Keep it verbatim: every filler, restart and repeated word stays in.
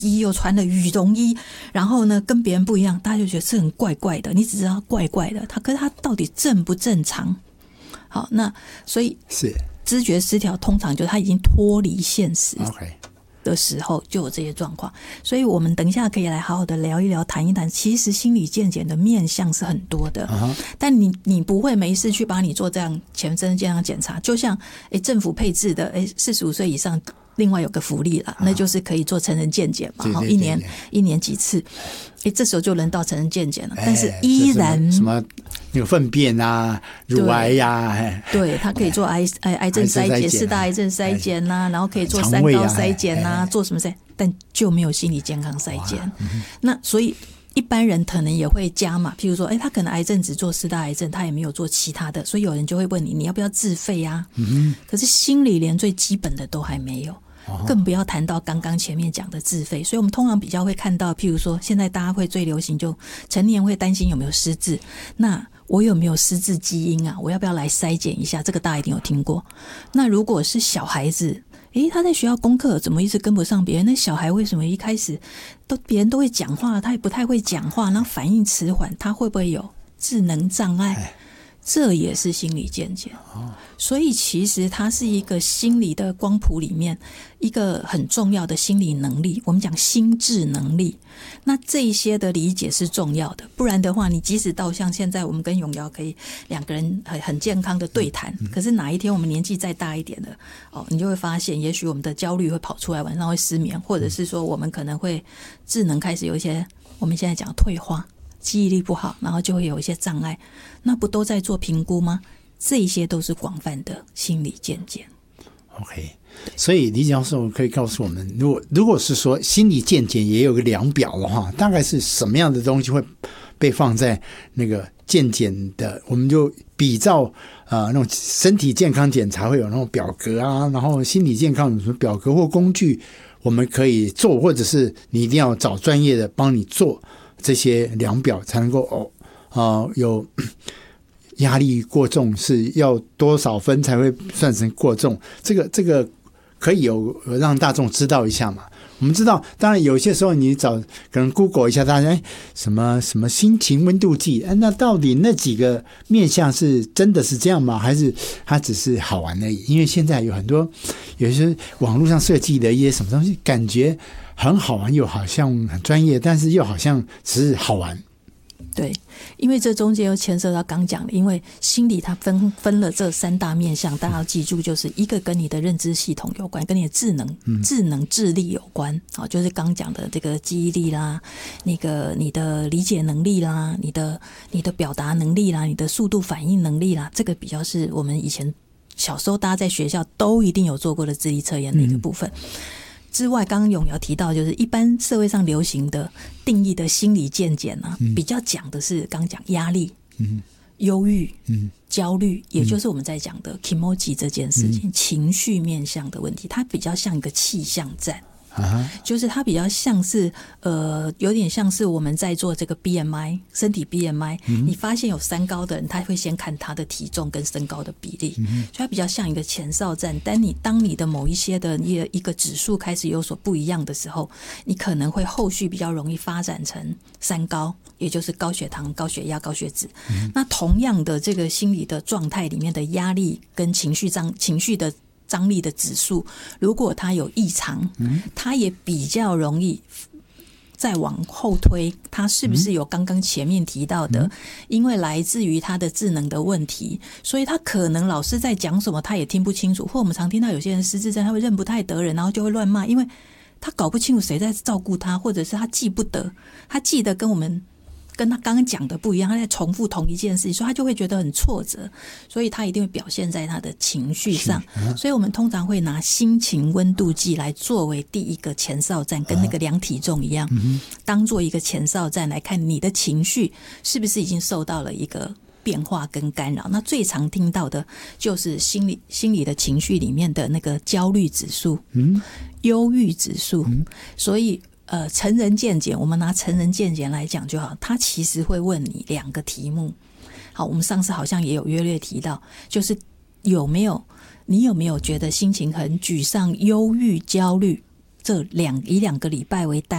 衣又穿了羽绒衣，然后呢跟别人不一样，大家就觉得是很怪怪的，你只知道怪怪的，他可是他到底正不正常？好，那所以是知觉失调通常就是他已经脱离现实 OK 的时候就有这些状况，所以我们等一下可以来好好的聊一聊谈一谈，其实心理健检的面向是很多的、uh-huh. 但你你不会没事去帮你做这样全身健康检查，就像诶政府配置的诶四十五岁以上另外有个福利啦，那就是可以做成人健检嘛，对对对对，一年一年几次，诶这时候就轮到成人健检了，但是依然什么那个粪便啊、乳癌呀、啊， 对，它可以做癌癌癌症筛检、四大癌症筛检呐、啊，然后可以做三高筛检呐、啊，做什么筛，但就没有心理健康筛检、嗯。那所以一般人可能也会加嘛，譬如说，哎，他可能癌症只做四大癌症，他也没有做其他的，所以有人就会问你，你要不要自费啊？嗯、可是心理连最基本的都还没有。更不要谈到刚刚前面讲的自费，所以我们通常比较会看到，譬如说现在大家会最流行就成年会担心有没有失智，那我有没有失智基因啊，我要不要来筛检一下，这个大家一定有听过。那如果是小孩子，诶，他在学校功课怎么一直跟不上别人，那小孩为什么一开始都别人都会讲话，他也不太会讲话，然后反应迟缓，他会不会有智能障碍？这也是心理健检，所以其实它是一个心理的光谱里面一个很重要的心理能力，我们讲心智能力，那这一些的理解是重要的，不然的话你即使到像现在我们跟永尧可以两个人很健康的对谈，可是哪一天我们年纪再大一点的哦，你就会发现也许我们的焦虑会跑出来，晚上会失眠，或者是说我们可能会智能开始有一些我们现在讲退化，记忆力不好，然后就会有一些障碍，那不都在做评估吗？这些都是广泛的心理健检。 OK， 所以李教授可以告诉我们，如果如果是说心理健检也有个量表的话，大概是什么样的东西会被放在那个健检的，我们就比照呃那种身体健康检查会有那种表格啊，然后心理健康有什么表格或工具我们可以做，或者是你一定要找专业的帮你做这些量表才能够哦啊、呃、有压力过重是要多少分才会算成过重，这个这个可以有让大众知道一下嘛。我们知道当然有些时候你找可能 Google 一下大家哎什么什么心情温度计，哎那到底那几个面向是真的是这样吗？还是它只是好玩而已？因为现在有很多有些网络上设计的一些什么东西感觉很好玩，又好像很专业，但是又好像只是好玩。 对，因为这中间又牵涉到刚讲的，因为心理它分分了这三大面向，大家要记住，就是一个跟你的认知系统有关，跟你的智能、嗯、智能智力有关，好，就是刚讲的这个记忆力啦，那个你的理解能力啦，你的你的表达能力啦，你的速度反应能力啦，这个比较是我们以前小时候大家在学校都一定有做过的智力测验的一个部分。嗯之外，刚刚永尧提到，就是一般社会上流行的定义的心理健检啊、嗯，比较讲的是刚讲压力、嗯、忧郁、嗯、焦虑，也就是我们在讲的 kimoji 这件事情、嗯，情绪面向的问题，它比较像一个气象站。Uh-huh. 就是它比较像是呃，有点像是我们在做这个 B M I 身体 B M I、嗯、你发现有三高的人，他会先看他的体重跟身高的比例、嗯、所以它比较像一个前哨站。但你当你的某一些的一个指数开始有所不一样的时候，你可能会后续比较容易发展成三高，也就是高血糖、高血压、高血脂、嗯、那同样的这个心理的状态里面的压力跟情绪张情绪的张力的指数，如果它有异常，它也比较容易再往后推，它是不是有刚刚前面提到的、嗯、因为来自于它的智能的问题，所以他可能老师在讲什么他也听不清楚，或我们常听到有些人失智症他会认不太得人，然后就会乱骂，因为他搞不清楚谁在照顾他，或者是他记不得，他记得跟我们跟他刚刚讲的不一样，他在重复同一件事情，所以他就会觉得很挫折，所以他一定会表现在他的情绪上、啊、所以我们通常会拿心情温度计来作为第一个前哨站，跟那个量体重一样、啊、当做一个前哨站来看你的情绪是不是已经受到了一个变化跟干扰。那最常听到的就是心理心理的情绪里面的那个焦虑指数、嗯、忧郁指数、嗯、所以呃，成人健检，我们拿成人健检来讲就好，他其实会问你两个题目。好，我们上次好像也有约略提到，就是有没有你有没有觉得心情很沮丧、忧郁、焦虑，这两以两个礼拜为单